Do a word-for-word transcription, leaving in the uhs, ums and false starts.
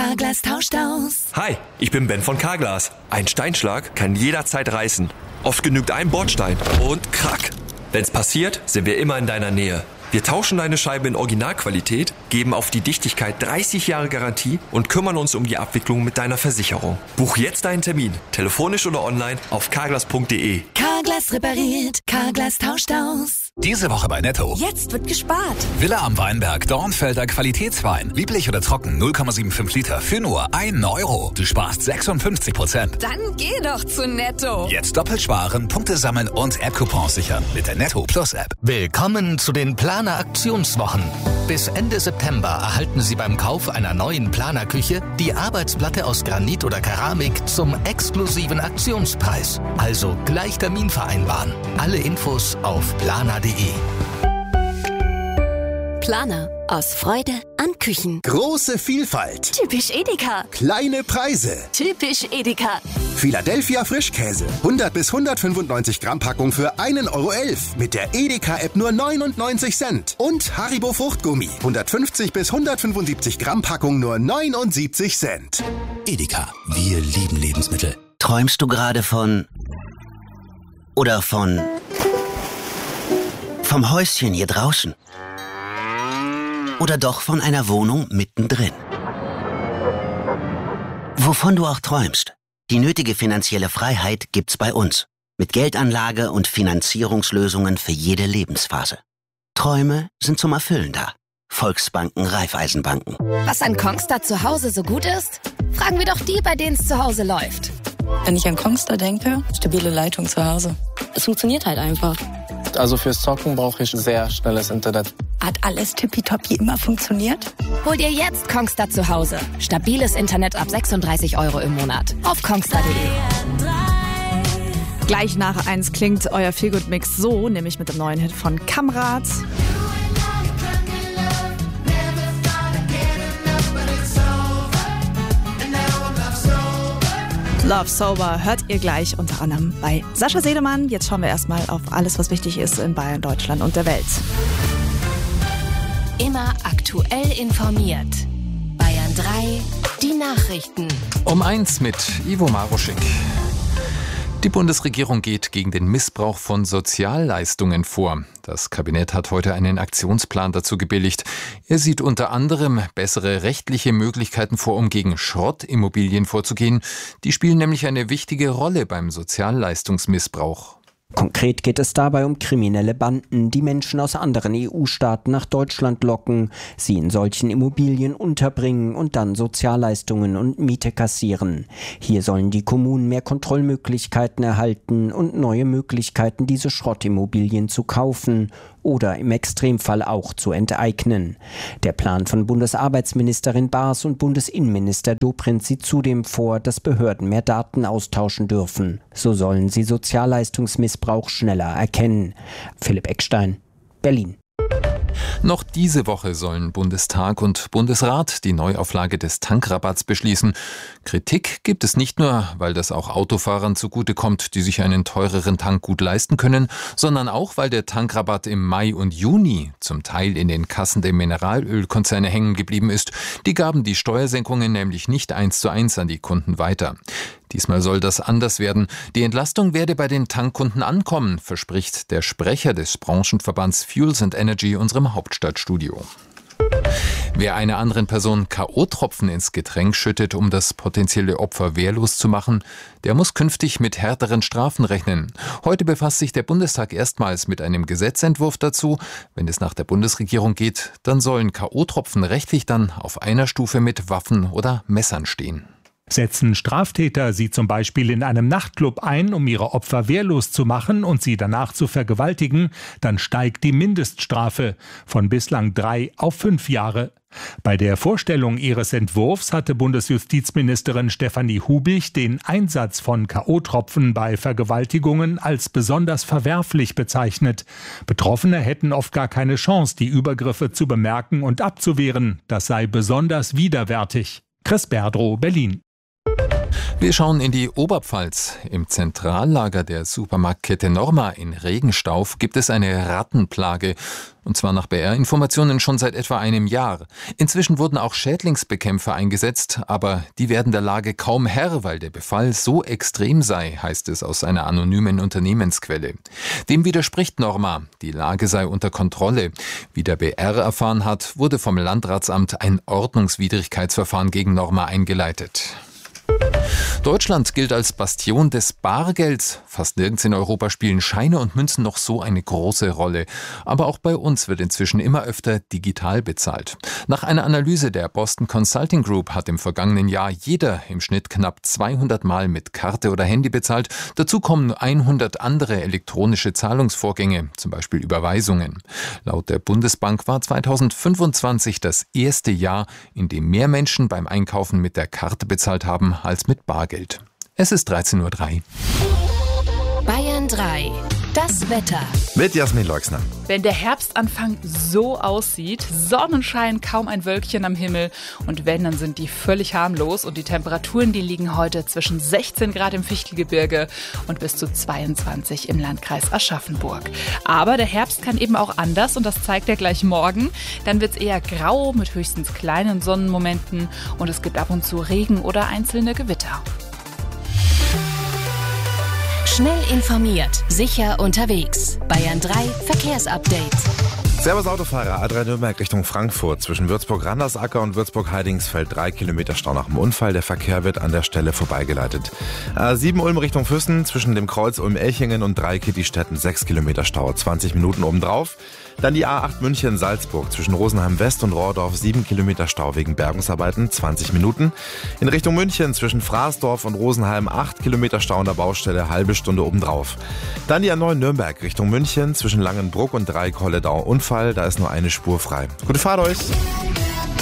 Carglass tauscht aus. Hi, ich bin Ben von Carglass. Ein Steinschlag kann jederzeit reißen. Oft genügt ein Bordstein und krack. Wenn's passiert, sind wir immer in deiner Nähe. Wir tauschen deine Scheibe in Originalqualität, geben auf die Dichtigkeit dreißig Jahre Garantie und kümmern uns um die Abwicklung mit deiner Versicherung. Buch jetzt deinen Termin, telefonisch oder online auf carglass punkt de. Carglass repariert, Carglass tauscht aus. Diese Woche bei Netto. Jetzt wird gespart. Villa am Weinberg, Dornfelder Qualitätswein. Lieblich oder trocken, null Komma fünfundsiebzig Liter für nur einen Euro. Du sparst sechsundfünfzig Prozent. Dann geh doch zu Netto. Jetzt doppelt sparen, Punkte sammeln und App-Coupons sichern mit der Netto Plus App. Willkommen zu den Planer Aktionswochen. Bis Ende September erhalten Sie beim Kauf einer neuen Planerküche die Arbeitsplatte aus Granit oder Keramik zum exklusiven Aktionspreis. Also gleich Termin vereinbaren. Alle Infos auf planer punkt de. Planer. Aus Freude an Küchen. Große Vielfalt. Typisch Edeka. Kleine Preise. Typisch Edeka. Philadelphia Frischkäse. hundert bis hundertfünfundneunzig Gramm Packung für einen Euro elf. Mit der Edeka-App nur neunundneunzig Cent. Und Haribo Fruchtgummi. hundertfünfzig bis hundertfünfundsiebzig Gramm Packung nur neunundsiebzig Cent. Edeka, wir lieben Lebensmittel. Träumst du gerade von... Oder von... vom Häuschen hier draußen? Oder doch von einer Wohnung mittendrin? Wovon du auch träumst, die nötige finanzielle Freiheit gibt's bei uns. Mit Geldanlage und Finanzierungslösungen für jede Lebensphase. Träume sind zum Erfüllen da. Volksbanken, Raiffeisenbanken. Was an Kongstar zu Hause so gut ist? Fragen wir doch die, bei denen es zu Hause läuft. Wenn ich an Kongstar denke, stabile Leitung zu Hause. Es funktioniert halt einfach. Also fürs Zocken brauche ich sehr schnelles Internet. Hat alles tippitoppi immer funktioniert? Hol dir jetzt Kongstar zu Hause. Stabiles Internet ab sechsunddreißig Euro im Monat. Auf kongstar punkt de. Gleich nach eins klingt euer Feelgood-Mix so, nämlich mit dem neuen Hit von Kamrat. Love Sober hört ihr gleich unter anderem bei Sascha Sedemann. Jetzt schauen wir erstmal auf alles, was wichtig ist in Bayern, Deutschland und der Welt. Immer aktuell informiert. Bayern drei, die Nachrichten. Um eins mit Ivo Maruschik. Die Bundesregierung geht gegen den Missbrauch von Sozialleistungen vor. Das Kabinett hat heute einen Aktionsplan dazu gebilligt. Er sieht unter anderem bessere rechtliche Möglichkeiten vor, um gegen Schrottimmobilien vorzugehen. Die spielen nämlich eine wichtige Rolle beim Sozialleistungsmissbrauch. Konkret geht es dabei um kriminelle Banden, die Menschen aus anderen E U-Staaten nach Deutschland locken, sie in solchen Immobilien unterbringen und dann Sozialleistungen und Miete kassieren. Hier sollen die Kommunen mehr Kontrollmöglichkeiten erhalten und neue Möglichkeiten, diese Schrottimmobilien zu kaufen oder im Extremfall auch zu enteignen. Der Plan von Bundesarbeitsministerin Baas und Bundesinnenminister Dobrindt sieht zudem vor, dass Behörden mehr Daten austauschen dürfen. So sollen sie Sozialleistungsmissbrauch schneller erkennen. Philipp Eckstein, Berlin. Noch diese Woche sollen Bundestag und Bundesrat die Neuauflage des Tankrabatts beschließen. Kritik gibt es nicht nur, weil das auch Autofahrern zugutekommt, die sich einen teureren Tank gut leisten können, sondern auch, weil der Tankrabatt im Mai und Juni zum Teil in den Kassen der Mineralölkonzerne hängen geblieben ist. Die gaben die Steuersenkungen nämlich nicht eins zu eins an die Kunden weiter. Diesmal soll das anders werden. Die Entlastung werde bei den Tankkunden ankommen, verspricht der Sprecher des Branchenverbands Fuels and Energy unserem Hauptstadtstudio. Wer einer anderen Person K O-Tropfen ins Getränk schüttet, um das potenzielle Opfer wehrlos zu machen, der muss künftig mit härteren Strafen rechnen. Heute befasst sich der Bundestag erstmals mit einem Gesetzentwurf dazu. Wenn es nach der Bundesregierung geht, dann sollen K O-Tropfen rechtlich dann auf einer Stufe mit Waffen oder Messern stehen. Setzen Straftäter sie zum Beispiel in einem Nachtclub ein, um ihre Opfer wehrlos zu machen und sie danach zu vergewaltigen, dann steigt die Mindeststrafe von bislang drei auf fünf Jahre. Bei der Vorstellung ihres Entwurfs hatte Bundesjustizministerin Stefanie Hubig den Einsatz von K O-Tropfen bei Vergewaltigungen als besonders verwerflich bezeichnet. Betroffene hätten oft gar keine Chance, die Übergriffe zu bemerken und abzuwehren. Das sei besonders widerwärtig. Chris Berdrow, Berlin. Wir schauen in die Oberpfalz. Im Zentrallager der Supermarktkette Norma in Regenstauf gibt es eine Rattenplage. Und zwar nach B R-Informationen schon seit etwa einem Jahr. Inzwischen wurden auch Schädlingsbekämpfer eingesetzt, aber die werden der Lage kaum Herr, weil der Befall so extrem sei, heißt es aus einer anonymen Unternehmensquelle. Dem widerspricht Norma, die Lage sei unter Kontrolle. Wie der B R erfahren hat, wurde vom Landratsamt ein Ordnungswidrigkeitsverfahren gegen Norma eingeleitet. Deutschland gilt als Bastion des Bargelds. Fast nirgends in Europa spielen Scheine und Münzen noch so eine große Rolle. Aber auch bei uns wird inzwischen immer öfter digital bezahlt. Nach einer Analyse der Boston Consulting Group hat im vergangenen Jahr jeder im Schnitt knapp zweihundert Mal mit Karte oder Handy bezahlt. Dazu kommen hundert andere elektronische Zahlungsvorgänge, zum Beispiel Überweisungen. Laut der Bundesbank war zweitausendfünfundzwanzig das erste Jahr, in dem mehr Menschen beim Einkaufen mit der Karte bezahlt haben als mit Bargeld. Es ist dreizehn Uhr drei. Bayern drei. Das Wetter. Mit Jasmin Leuxner. Wenn der Herbstanfang so aussieht, Sonnenschein, kaum ein Wölkchen am Himmel und wenn, dann sind die völlig harmlos und die Temperaturen, die liegen heute zwischen sechzehn Grad im Fichtelgebirge und bis zu zweiundzwanzig im Landkreis Aschaffenburg. Aber der Herbst kann eben auch anders und das zeigt er gleich morgen. Dann wird es eher grau mit höchstens kleinen Sonnenmomenten und es gibt ab und zu Regen oder einzelne Gewitter. Schnell informiert, sicher unterwegs. Bayern drei Verkehrsupdate. Servus Autofahrer, A drei Nürnberg Richtung Frankfurt. Zwischen Würzburg-Randersacker und Würzburg-Heidingsfeld drei Kilometer Stau nach dem Unfall. Der Verkehr wird an der Stelle vorbeigeleitet. A sieben Ulm Richtung Füssen. Zwischen dem Kreuz Ulm-Elchingen und drei Kittistetten sechs Kilometer Stau. zwanzig Minuten obendrauf. Dann die A acht München-Salzburg. Zwischen Rosenheim West und Rohrdorf sieben Kilometer Stau wegen Bergungsarbeiten. zwanzig Minuten. In Richtung München zwischen Fraßdorf und Rosenheim acht Kilometer Stau an der Baustelle. Halbe Stunde obendrauf. Dann die A neun Nürnberg Richtung München. Zwischen Langenbruck und Dreieck-Holledau Unfall. Da ist nur eine Spur frei. Gute Fahrt euch!